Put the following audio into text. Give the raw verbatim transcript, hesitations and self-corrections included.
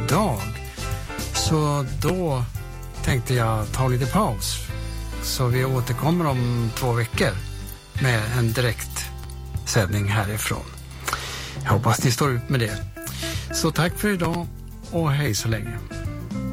idag. Så då tänkte jag ta lite paus. Så vi återkommer om två veckor med en direkt sändning härifrån. Jag hoppas ni står ut med det. Så tack för idag och hej så länge.